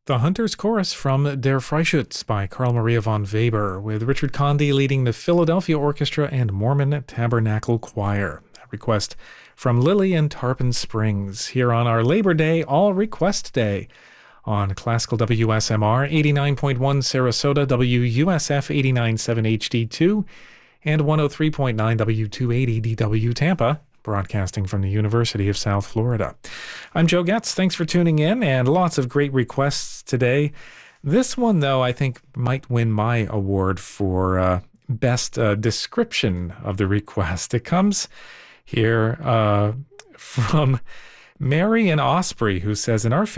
The Hunter's Chorus from Der Freischütz by Carl Maria von Weber, with Richard Conde leading the Philadelphia Orchestra and Mormon Tabernacle Choir. A request from Lily in Tarpon Springs here on our Labor Day All Request Day on Classical WSMR 89.1 Sarasota, WUSF 89.7 HD2, and 103.9 W280 DW Tampa, broadcasting from the University of South Florida. I'm Joe Getz. Thanks for tuning in, and lots of great requests today. This one, though, I think might win my award for best description of the request. It comes here from Mary in Osprey, who says, in our